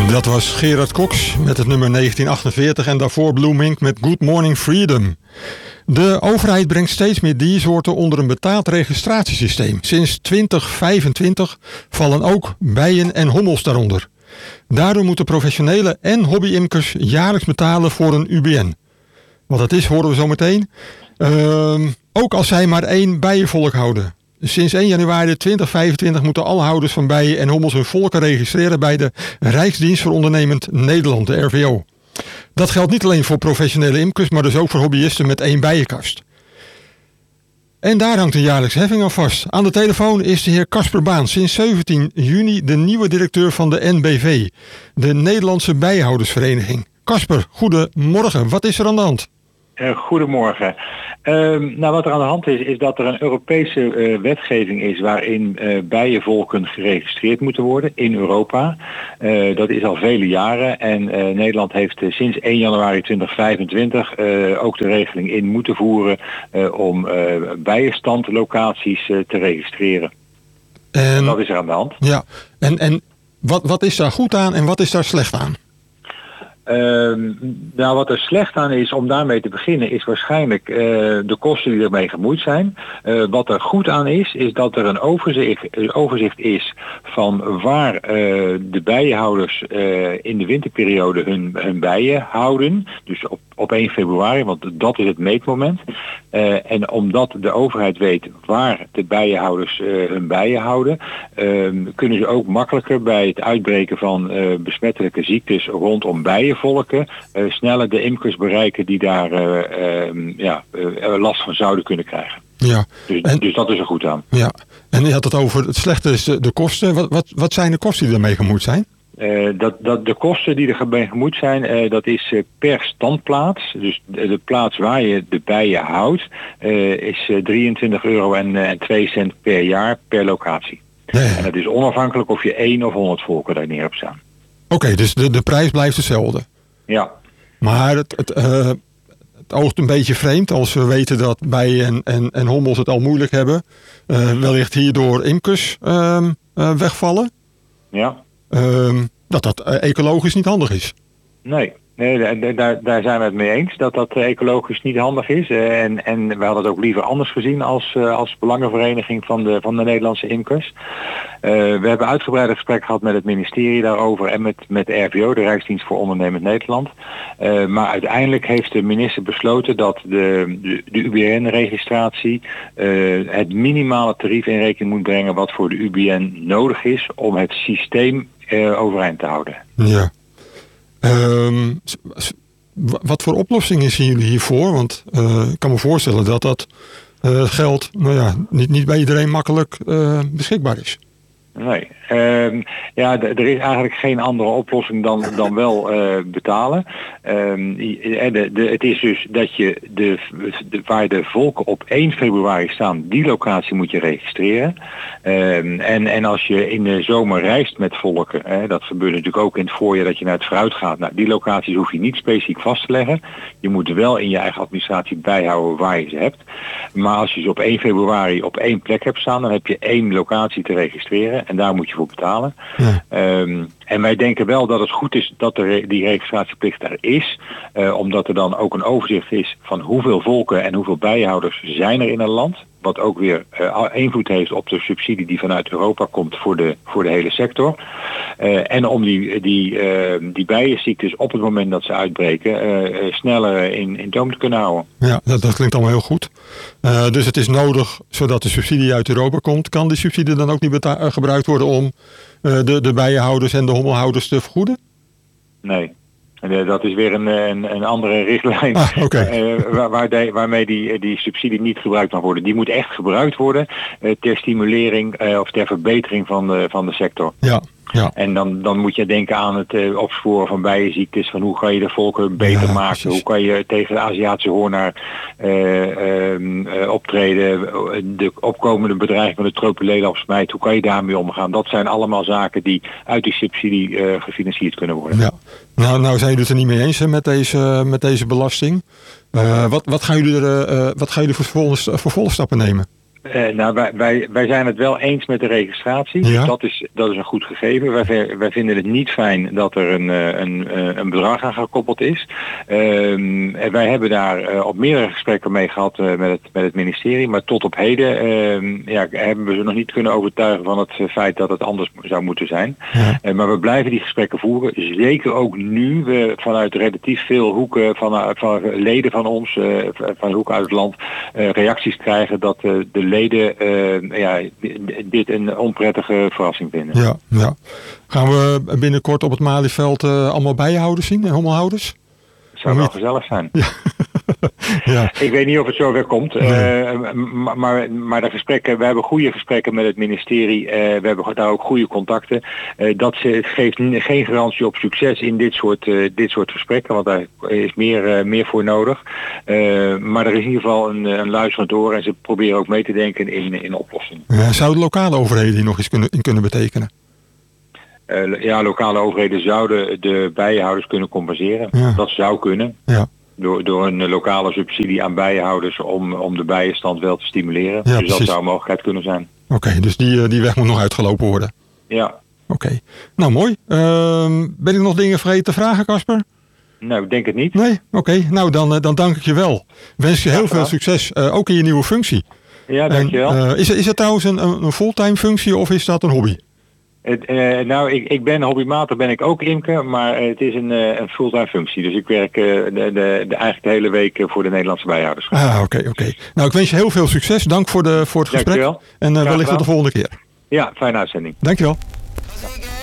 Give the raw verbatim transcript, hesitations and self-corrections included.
Dat was Gerard Cox met het nummer negentien achtenveertig en daarvoor Blue Mink met Good Morning Freedom. De overheid brengt steeds meer diersoorten onder een betaald registratiesysteem. Sinds twintig vijfentwintig vallen ook bijen en hommels daaronder. Daardoor moeten professionele en hobby-imkers jaarlijks betalen voor een U B N. Wat dat is, horen we zo meteen. Uh, ook als zij maar één bijenvolk houden. Sinds één januari tweeduizend vijfentwintig moeten alle houders van bijen en hommels hun volken registreren bij de Rijksdienst voor Ondernemend Nederland, de R V O. Dat geldt niet alleen voor professionele imkers, maar dus ook voor hobbyisten met één bijenkast. En daar hangt een jaarlijks heffing aan vast. Aan de telefoon is de heer Casper Baan, sinds zeventien juni de nieuwe directeur van de N B V, de Nederlandse Bijenhoudersvereniging. Casper, goedemorgen. Wat is er aan de hand? Uh, goedemorgen. Uh, nou, wat er aan de hand is, is dat er een Europese uh, wetgeving is waarin uh, bijenvolken geregistreerd moeten worden in Europa. Uh, dat is al vele jaren en uh, Nederland heeft uh, sinds één januari tweeduizend vijfentwintig uh, ook de regeling in moeten voeren uh, om uh, bijenstandlocaties uh, te registreren. En dat is er aan de hand. Ja, en, en wat, wat is daar goed aan en wat is daar slecht aan? Uh, nou, wat er slecht aan is, om daarmee te beginnen, is waarschijnlijk uh, de kosten die ermee gemoeid zijn. Uh, wat er goed aan is, is dat er een overzicht, overzicht is van waar uh, de bijenhouders uh, in de winterperiode hun, hun bijen houden. Dus op, op één februari, want dat is het meetmoment. Uh, en omdat de overheid weet waar de bijenhouders uh, hun bijen houden, uh, kunnen ze ook makkelijker bij het uitbreken van uh, besmettelijke ziektes rondom bijenvolken uh, sneller de imkers bereiken die daar uh, uh, ja, uh, last van zouden kunnen krijgen. Ja. Dus, en, dus dat is er goed aan. Ja. En je had het over het slechte is de, de kosten. Wat, wat, wat zijn de kosten die ermee gemoeid zijn? Uh, dat, dat de kosten die er mee gemoeid zijn, uh, dat is uh, per standplaats. Dus de, de plaats waar je de bijen houdt, uh, is uh, drieëntwintig euro en, uh, en twee cent per jaar per locatie. Ja, ja. En dat is onafhankelijk of je één of honderd volken daar neer hebt staan. Oké, okay, dus de, de prijs blijft hetzelfde. Ja. Maar het, het, uh, het oogt een beetje vreemd als we weten dat bijen en, en, en hommels het al moeilijk hebben. Uh, wellicht hierdoor imkers uh, uh, wegvallen. Ja. Uh, dat dat uh, ecologisch niet handig is. Nee, nee daar, daar zijn we het mee eens dat dat ecologisch niet handig is. Uh, en, en we hadden het ook liever anders gezien als, uh, als belangenvereniging van de, van de Nederlandse imkers. Uh, we hebben uitgebreide gesprek gehad met het ministerie daarover en met, met de R V O, de Rijksdienst voor Ondernemend Nederland. Uh, maar uiteindelijk heeft de minister besloten dat de, de, de U B N-registratie uh, het minimale tarief in rekening moet brengen wat voor de U B N nodig is om het systeem uh, overeind te houden. Ja. Um, wat voor oplossingen zien jullie hiervoor? Want uh, ik kan me voorstellen dat dat uh, geld nou ja, niet, niet bij iedereen makkelijk uh, beschikbaar is. Nee, uh, ja, d- er is eigenlijk geen andere oplossing dan, dan wel uh, betalen. Uh, de, de, het is dus dat je de, de, waar de volken op één februari staan, die locatie moet je registreren. Uh, en, en als je in de zomer reist met volken, hè, dat gebeurt natuurlijk ook in het voorjaar dat je naar het fruit gaat. Nou, die locaties hoef je niet specifiek vast te leggen. Je moet wel in je eigen administratie bijhouden waar je ze hebt. Maar als je ze op één februari op één plek hebt staan, dan heb je één locatie te registreren. En daar moet je voor betalen. Ja. Um, en wij denken wel dat het goed is dat er die registratieplicht er is. Uh, omdat er dan ook een overzicht is van hoeveel volken en hoeveel bijenhouders zijn er in een land. Wat ook weer uh, invloed heeft op de subsidie die vanuit Europa komt voor de, voor de hele sector. Uh, en om die, die, uh, die bijenziektes op het moment dat ze uitbreken uh, sneller in, in toom te kunnen houden. Ja, dat, dat klinkt allemaal heel goed. Uh, dus het is nodig, zodat de subsidie uit Europa komt. Kan die subsidie dan ook niet beta- uh, gebruikt worden om uh, de, de bijenhouders en de hommelhouders te vergoeden? Nee. En dat is weer een, een, een andere richtlijn ah, okay. uh, waar, waar de, waarmee die, die subsidie niet gebruikt mag worden. Die moet echt gebruikt worden uh, ter stimulering uh, of ter verbetering van de, van de sector. Ja. Ja. En dan, dan moet je denken aan het uh, opsporen van bijenziektes, van hoe kan je de volken beter ja, maken, precies. Hoe kan je tegen de Aziatische hoornaar uh, um, uh, optreden, de opkomende bedreiging van de tropulelapsmijt, hoe kan je daarmee omgaan? Dat zijn allemaal zaken die uit die subsidie uh, gefinancierd kunnen worden. Ja. Nou, nou zijn jullie het er niet mee eens hè, met, deze, met deze belasting. Uh, wat, wat gaan jullie er, uh, wat gaan jullie voor vervolgstappen nemen? Uh, nou, wij, wij, wij zijn het wel eens met de registratie. Ja. Dus dat is, dat is een goed gegeven. Wij, wij vinden het niet fijn dat er een, een, een bedrag aan gekoppeld is. Uh, wij hebben daar uh, op meerdere gesprekken mee gehad uh, met, het, met het ministerie. Maar tot op heden uh, ja, hebben we ze nog niet kunnen overtuigen van het feit dat het anders zou moeten zijn. Ja. Uh, maar we blijven die gesprekken voeren. Zeker ook nu we vanuit relatief veel hoeken van, van leden van ons, uh, van hoeken uit het land, uh, reacties krijgen dat uh, de leden uh, ja, dit een onprettige verrassing vinden. Ja, ja. Gaan we binnenkort op het Malieveld uh, allemaal bijenhouders zien en hommelhouders? Het zou wel gezellig zijn. Ja. Ja. Ik weet niet of het zover komt, nee. uh, maar, maar de gesprekken, we hebben goede gesprekken met het ministerie, uh, we hebben daar ook goede contacten. Uh, dat geeft geen garantie op succes in dit soort, uh, dit soort gesprekken, want daar is meer, uh, meer voor nodig. Uh, maar er is in ieder geval een, een luisterend oor en ze proberen ook mee te denken in, in oplossingen. Ja, zouden lokale overheden hier nog iets kunnen, in kunnen betekenen? Uh, ja, lokale overheden zouden de bijenhouders kunnen compenseren. Ja. Dat zou kunnen. Ja. Door, door een lokale subsidie aan bijenhouders om, om de bijenstand wel te stimuleren. Ja, dus precies. Dat zou een mogelijkheid kunnen zijn. Oké, okay, dus die, die weg moet nog uitgelopen worden. Ja. Oké, okay. Nou mooi. Uh, ben ik nog dingen vergeten te vragen, Casper? Nou, ik denk het niet. Nee? Oké, okay. Nou dan, dan dank ik je wel. Wens je heel ja, veel succes, uh, ook in je nieuwe functie. Ja, dankjewel. En, uh, is, is het trouwens een, een fulltime functie of is dat een hobby? Het, uh, nou, ik, ik ben hobbymatig ben ik ook imker, maar uh, het is een, uh, een fulltime functie. Dus ik werk uh, de, de, de, eigenlijk de hele week uh, voor de Nederlandse bijenhouders. Ah, oké, okay, oké. Okay. Nou, ik wens je heel veel succes. Dank voor, de, voor het gesprek. Dankjewel. En uh, wellicht tot de volgende keer. Ja, fijne uitzending. Dankjewel.